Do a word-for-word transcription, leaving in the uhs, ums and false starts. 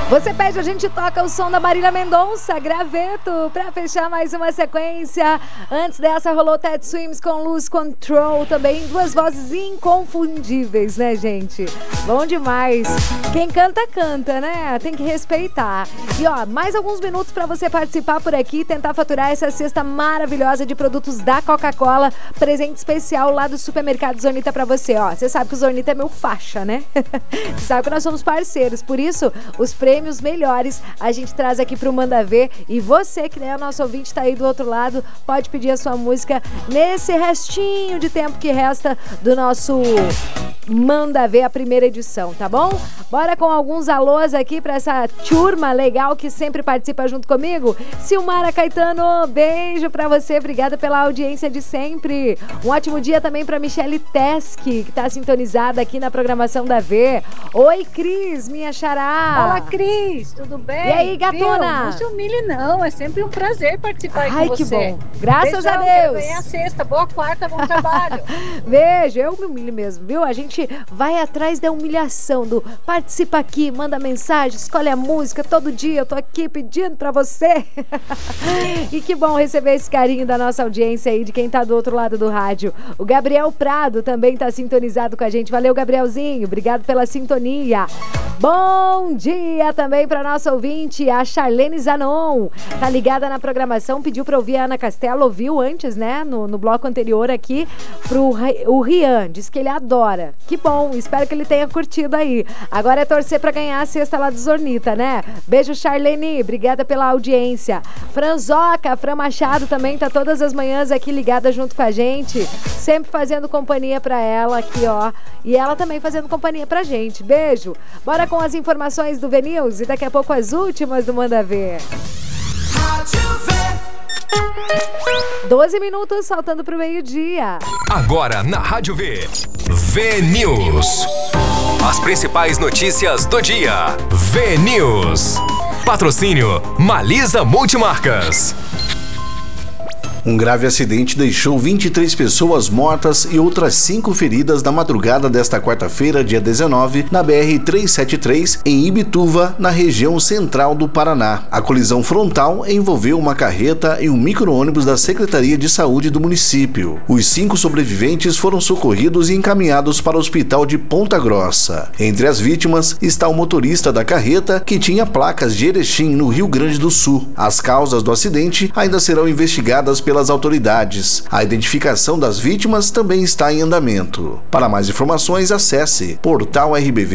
Você pede, a gente toca o som da Marília Mendonça, Graveto, pra fechar mais uma sequência. Antes dessa rolou Ted Swims com Lose Control também. Duas vozes inconfundíveis, né, gente? Bom demais. Quem canta, canta, né? Tem que respeitar. E ó, mais alguns minutos pra você participar por aqui e tentar faturar essa cesta maravilhosa de produtos da Coca-Cola. Presente especial lá do Supermercado Zornita pra você, ó. Você sabe que o Zornita é meu faixa, né? Você sabe que nós somos parceiros, por isso os prêmios melhores a gente traz aqui pro Manda Ver. E você que é o nosso ouvinte, tá aí do outro lado, pode pedir a sua música nesse restinho de tempo que resta do nosso Manda Ver, a primeira edição, tá bom? Bora com alguns alôs aqui pra essa turma legal que sempre participa junto comigo. Silmara Caetano, beijo pra você, obrigada pela audiência de sempre. Um ótimo dia também pra Michele Teske, que tá sintonizada aqui na programação da V. Oi, Cris, minha xará. Olá, Cris, tudo bem? E aí, gatona? Viu? Não se humilhe não, é sempre um prazer participar aí Ai, com que você. bom. Graças Beijão, a Deus. Ganhar a sexta, boa quarta, bom trabalho. Beijo, eu me humilho mesmo, viu? A gente vai atrás da humilhação, do participa aqui, manda mensagem, escolhe a música, todo dia eu tô aqui pedindo pra você. E que bom receber esse carinho da nossa audiência aí, de quem tá do outro lado do rádio. O Gabriel Prado também tá sintonizado com a gente. Valeu, Gabrielzinho, obrigado pela sintonia. Bom dia também para nossa ouvinte, a Charlene Zanon. Tá ligada na programação, pediu para ouvir a Ana Castela, ouviu antes, né, no, no bloco anterior aqui, pro o Rian, diz que ele adora. Que bom, espero que ele tenha curtido aí. Agora é torcer para ganhar a cesta lá do Zornita, né? Beijo, Charlene, obrigada pela audiência. Franzoca, Fran Machado também tá todas as manhãs aqui ligada junto com a gente, sempre fazendo companhia para ela aqui, ó. E ela também fazendo companhia pra gente. Beijo. Bora com as informações do V-News e daqui a pouco as últimas do Manda Ver. doze minutos, faltando pro meio-dia. Agora na Rádio V, V-News. As principais notícias do dia. V-News. Patrocínio Malisa Multimarcas. Um grave acidente deixou vinte e três pessoas mortas e outras cinco feridas na madrugada desta quarta-feira, dia dezenove, na B R trezentos e setenta e três, em Ibituva, na região central do Paraná. A colisão frontal envolveu uma carreta e um micro-ônibus da Secretaria de Saúde do município. Os cinco sobreviventes foram socorridos e encaminhados para o hospital de Ponta Grossa. Entre as vítimas está o motorista da carreta, que tinha placas de Erechim, no Rio Grande do Sul. As causas do acidente ainda serão investigadas pela pelas autoridades. A identificação das vítimas também está em andamento. Para mais informações, acesse portal R B V.